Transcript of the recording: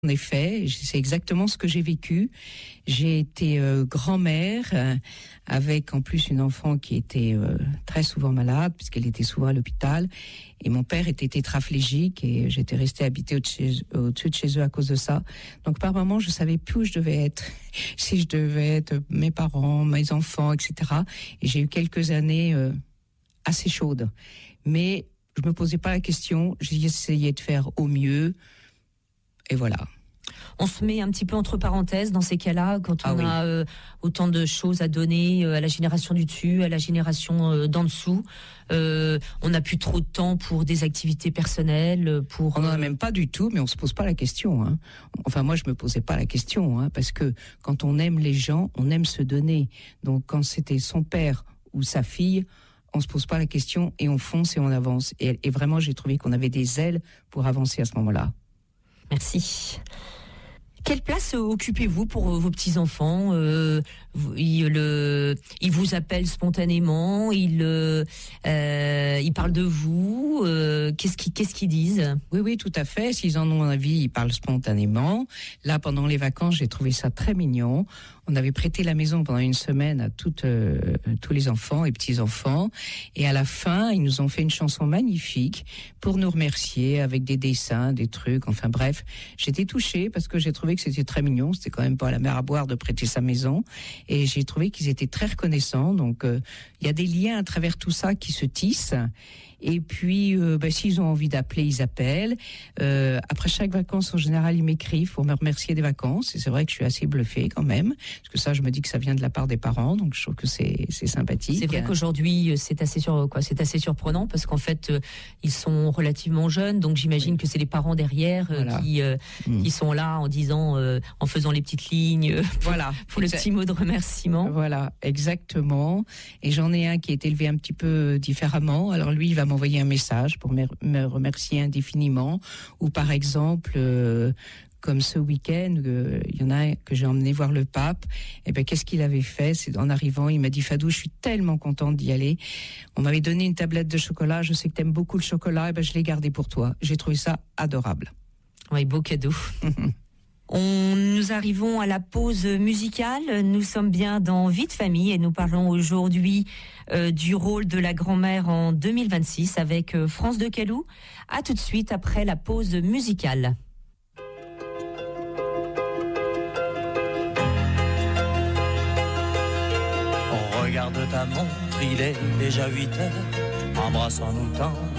En effet, c'est exactement ce que j'ai vécu. J'ai été grand-mère avec en plus une enfant qui était très souvent malade puisqu'elle était souvent à l'hôpital. Et mon père était tétraplégique et j'étais restée habitée au-dessus de chez eux à cause de ça. Donc par moments, je savais plus où je devais être, si je devais être mes parents, mes enfants, etc. Et j'ai eu quelques années assez chaudes. Mais je me posais pas la question, j'ai essayé de faire au mieux. Et voilà. On se met un petit peu entre parenthèses dans ces cas-là, quand on a autant de choses à donner à la génération du dessus, à la génération d'en dessous. On n'a plus trop de temps pour des activités personnelles. On n'en a même pas du tout, mais on se pose pas la question. Hein. Enfin, moi, je me posais pas la question, hein, parce que quand on aime les gens, on aime se donner. Donc, quand c'était son père ou sa fille, on se pose pas la question et on fonce et on avance. Et vraiment, j'ai trouvé qu'on avait des ailes pour avancer à ce moment-là. Merci. Quelle place occupez-vous pour vos petits-enfants ? Ils vous appellent spontanément, ils parlent de vous. Qu'est-ce qu'ils disent ? Oui, tout à fait. S'ils en ont envie, ils parlent spontanément. Là, pendant les vacances, j'ai trouvé ça très mignon. On avait prêté la maison pendant une semaine à tous les enfants et petits-enfants. Et à la fin, ils nous ont fait une chanson magnifique pour nous remercier avec des dessins, des trucs. Enfin bref, j'étais touchée parce que j'ai trouvé que c'était très mignon. C'était quand même pas à la mer à boire de prêter sa maison. Et j'ai trouvé qu'ils étaient très reconnaissants. Donc, il y a des liens à travers tout ça qui se tissent. Et puis, s'ils ont envie d'appeler, ils appellent. Après chaque vacances, en général, ils m'écrivent pour me remercier des vacances. Et c'est vrai que je suis assez bluffée quand même. Parce que ça, je me dis que ça vient de la part des parents. Donc, je trouve que c'est sympathique. C'est vrai qu'aujourd'hui, c'est assez surprenant parce qu'en fait, ils sont relativement jeunes. Donc, j'imagine que c'est les parents derrière qui sont là en disant, en faisant les petites lignes pour le petit mot de remerciement. Voilà, exactement. Et j'en ai un qui est élevé un petit peu différemment. Alors, lui, il va m'envoyer un message pour me remercier indéfiniment. Ou par exemple, comme ce week-end, il y en a un que j'ai emmené voir le pape. Et ben, qu'est-ce qu'il avait fait ? C'est en arrivant, il m'a dit, Fadou, je suis tellement contente d'y aller. On m'avait donné une tablette de chocolat. Je sais que t'aimes beaucoup le chocolat. Et ben, je l'ai gardé pour toi. J'ai trouvé ça adorable. Oui, beau cadeau. Nous arrivons à la pause musicale. Nous sommes bien dans Vie de famille et nous parlons aujourd'hui du rôle de la grand-mère en 2026 avec France Decalou. À tout de suite après la pause musicale. On regarde ta montre, il est déjà 8 heures. Embrassons-nous tendre